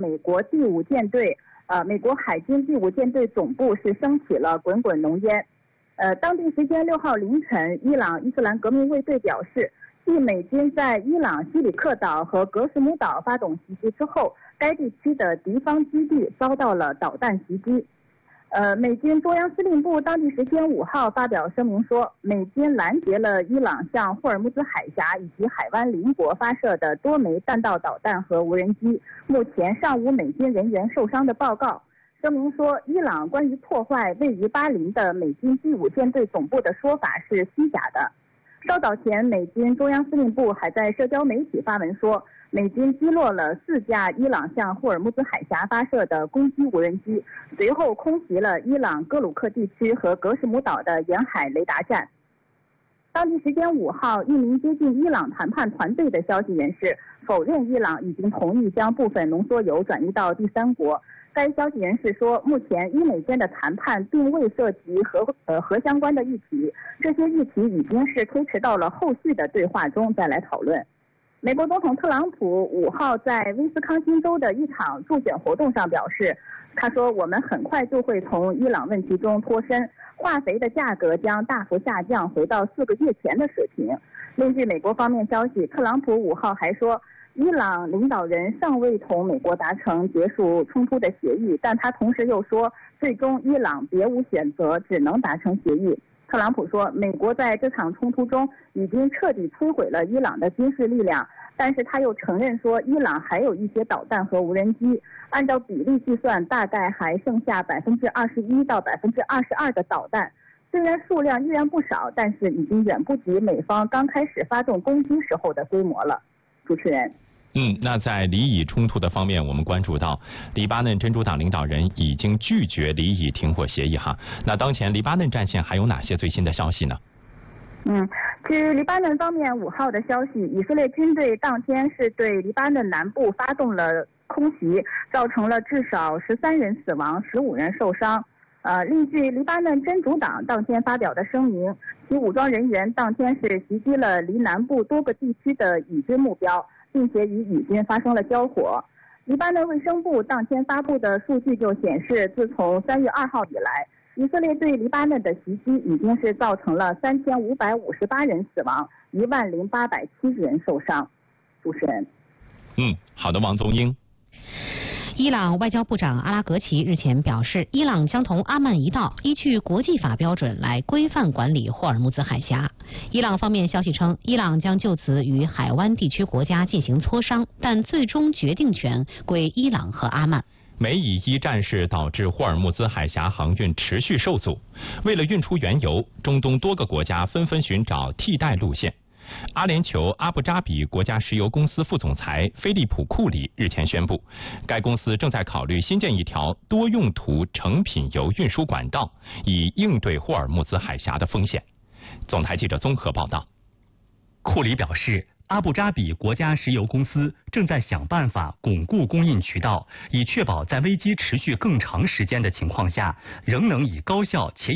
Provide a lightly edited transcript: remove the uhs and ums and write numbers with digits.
美国第5舰队，美国海军第5舰队总部是升起了滚滚浓烟。当地时间6号凌晨，伊朗伊斯兰革命卫队表示，继美军在伊朗西里克岛和格什姆岛发动袭击之后，该地区的敌方基地遭到了导弹袭击。美军中央司令部当地时间5号发表声明说，美军拦截了伊朗向霍尔木兹海峡以及海湾邻国发射的多枚弹道导弹和无人机，目前尚无美军人员受伤的报告。声明说，伊朗关于破坏位于巴林的美军第5舰队总部的说法是虚假的。稍早前，美军中央司令部还在社交媒体发文说，美军击落了4架伊朗向霍尔木兹海峡发射的攻击无人机，随后空袭了伊朗哥鲁克地区和格什姆岛的沿海雷达站。当地时间5号，一名接近伊朗谈判团队的消息人士否认伊朗已经同意将部分浓缩铀转移到第三国。该消息人士说，目前伊美间的谈判并未涉及核相关的议题，这些议题已经是推迟到了后续的对话中再来讨论。美国总统特朗普5号在威斯康星州的一场助选活动上表示，他说，我们很快就会从伊朗问题中脱身，化肥的价格将大幅下降，回到4个月前的水平。另据美国方面消息，特朗普5号还说，伊朗领导人尚未同美国达成结束冲突的协议，但他同时又说，最终伊朗别无选择，只能达成协议。特朗普说，美国在这场冲突中已经彻底摧毁了伊朗的军事力量，但是他又承认说，伊朗还有一些导弹和无人机，按照比例计算，大概还剩下21%到22%的导弹。虽然数量依然不少，但是已经远不及美方刚开始发动攻击时候的规模了。主持人。 那在黎以冲突的方面，我们关注到黎巴嫩真主党领导人已经拒绝黎以停火协议哈。那当前黎巴嫩战线还有哪些最新的消息呢？ 据黎巴嫩方面5号的消息，以色列军队当天是对黎巴嫩南部发动了空袭，造成了至少13人死亡，15人受伤。另据黎巴嫩真主党当天发表的声明，其武装人员当天是袭击了离南部多个地区的以军目标，并且与以军发生了交火。黎巴嫩卫生部当天发布的数据就显示，自从3月2号以来，以色列对黎巴嫩的袭击已经是造成了3558人死亡，10870人受伤。主持人。 好的，王宗英。 伊朗外交部长阿拉格齐日前表示，伊朗将同阿曼一道，依据国际法标准来规范管理霍尔木兹海峡。伊朗方面消息称，伊朗将就此与海湾地区国家进行磋商，但最终决定权归伊朗和阿曼。 美以伊战事导致霍尔木兹海峡航运持续受阻，为了运出原油，中东多个国家纷纷寻找替代路线。阿联酋阿布扎比国家石油公司副总裁菲利普·库里日前宣布，该公司正在考虑新建一条多用途成品油运输管道，以应对霍尔木兹海峡的风险。总台记者综合报道。 库里表示，阿布扎比国家石油公司正在想办法巩固供应渠道，以确保在危机持续更长时间的情况下，仍能以高效且